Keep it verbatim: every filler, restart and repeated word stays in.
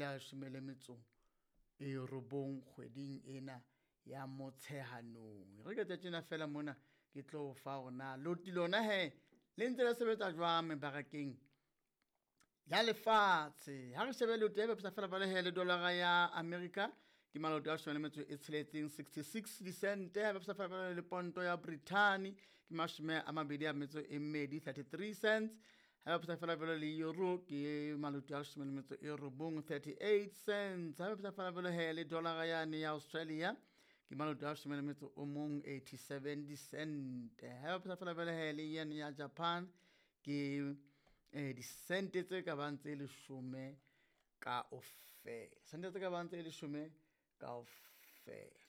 la leshome le metso e robong kgweding ena ya Motsheanong. Re ke tjena fela mona ke tlo fa rona loti lona he le ntse le sebetsa jwang mebarakeng ya lefatshe. Ha re shebe loti e bepisa fela bale he le dollar ya America ke maloto a leshome le metso e tsheletseng sixty-six disente. Ha bepisa fela bale le ponto ya Britain ke mashome a mabedi a metso e mmedi thirty-three cents. Ha bepisa fela bale le euro ke maloto a leshome le metso e robong thirty-eight cents. Ha bepisa fela bale he le dollar ya ne ya Australia ke maloto a leshome le metso o mong eighty-seven disente. Ha bepisa fela bale he le yen ya Japan ke eh disente tse ka bang tse leshome ka ofela. Sente tse ka bang tse leshome ka ofela.